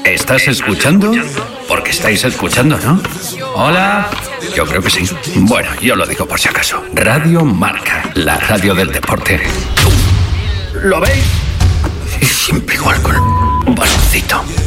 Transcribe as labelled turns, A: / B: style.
A: ¿Estás escuchando? Porque estáis escuchando, ¿no? Hola. Yo creo que sí. Bueno, yo lo digo por si acaso. Radio Marca, la radio del deporte. ¿Lo veis? Y siempre igual con el baloncito.